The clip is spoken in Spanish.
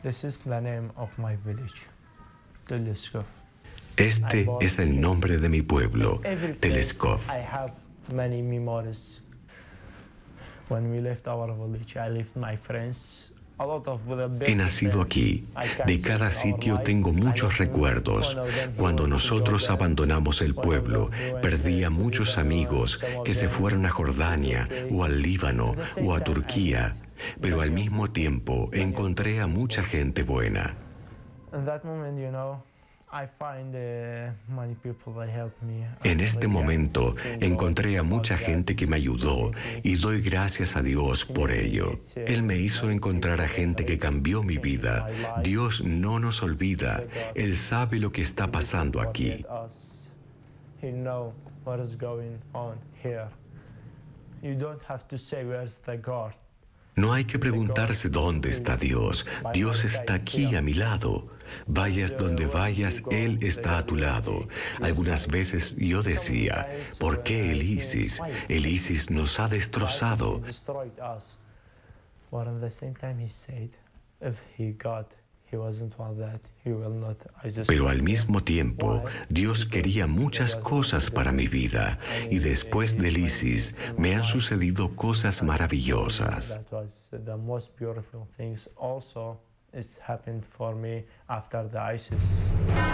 This is the name of my village, Teleskov. Este es el nombre de mi pueblo, Every place Teleskov. I have many memories. When we left our village, I left my friends. A lot of the best He nacido friends aquí. I can De see cada in our sitio life. tengo I muchos left recuerdos. one of them, he Cuando went to nosotros Jordan. abandonamos el One of pueblo, them, he went perdí a to muchos Lebanon. amigos Some of que se them fueron a to Jordania UK. o al Líbano At the same o a time, I Turquía, met pero al many mismo people, tiempo many encontré a mucha gente buena. In that moment, I find many people that helped me. En este momento Thank God encontré a mucha about gente que me ayudó that. y doy gracias a Dios por ello. Él me hizo encontrar a gente que cambió mi vida. Dios no nos olvida. Él sabe lo que está pasando aquí. He knows what is going on here. You don't have to say where's the God. No hay que preguntarse dónde está Dios. Dios está aquí a mi lado. Vayas donde vayas, Él está a tu lado. Algunas veces yo decía, ¿por qué el ISIS? El ISIS nos ha destrozado. But at the same time he said, if he wasn't one that, he will not. Pero al mismo tiempo, Dios quería muchas cosas para mi vida. Y después del ISIS me han sucedido cosas maravillosas. That was the most beautiful things also. It's happened for me after the ISIS.